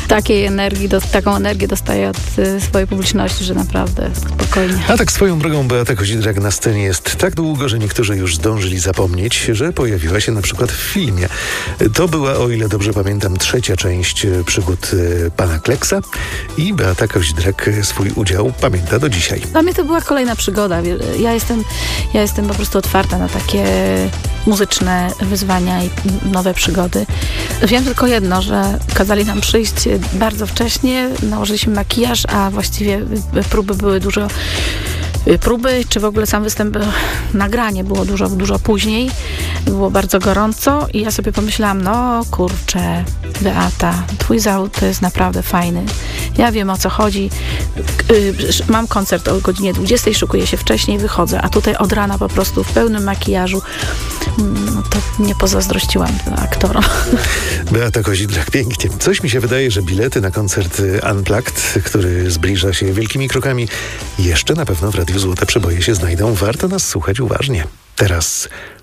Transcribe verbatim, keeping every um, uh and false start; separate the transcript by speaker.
Speaker 1: takiej energii, do, taką energię dostaję od y, swojej publiczności, że naprawdę spokojnie.
Speaker 2: A tak swoją drogą Beata Kozidrak na scenie jest tak długo, że niektórzy już zdążyli zapomnieć, że pojawiła się na przykład w filmie. To była, o ile dobrze pamiętam, trzecia część przygód y, pana Kleksa i Beata Kozidrak swój udział pamięta do dzisiaj.
Speaker 1: Dla mnie to była kolejna przygoda. Ja jestem, ja jestem po prostu otwarta na takie muzyczne wyzwania i nowe przygody. Wiem tylko jedno, że kazali nam przyjść bardzo wcześnie, nałożyliśmy makijaż, a właściwie próby były dużo próby, czy w ogóle sam występ, nagranie było dużo, dużo później. Było bardzo gorąco i ja sobie pomyślałam, no kurczę, Beata, twój zawód to jest naprawdę fajny. Ja wiem, o co chodzi. Mam koncert o godzinie dwudziestej, szykuję się wcześniej, wychodzę, a tutaj od rana po prostu w pełnym makijażu. No to nie pozazdrościłam aktorom.
Speaker 2: Beata Kozidrak, pięknie. Coś mi się wydaje, że bilety na koncert Unplugged, który zbliża się wielkimi krokami, jeszcze na pewno w Radiu Złote Przeboje się znajdą. Warto nas słuchać uważnie. Teraz